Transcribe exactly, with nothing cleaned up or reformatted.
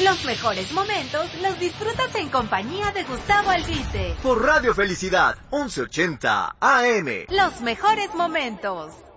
Los mejores momentos los disfrutas en compañía de Gustavo Albite. Por Radio Felicidad, once ochenta A M. Los mejores momentos.